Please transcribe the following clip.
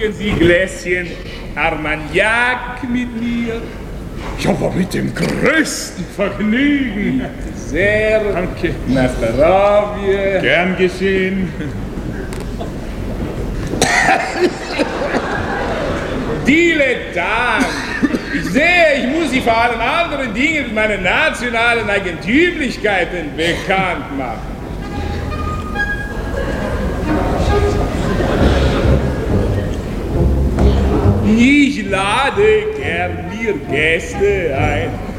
Trinken Sie Gläschen Armagnac mit mir? Ja, aber mit dem größten Vergnügen. Sehr. Danke. Na, zdravie. Gern geschehen. Dilettant! Ich sehe, ich muss Sie vor allen anderen Dingen mit meinen nationalen Eigentümlichkeiten bekannt machen. Ich lade gern mir Gäste ein.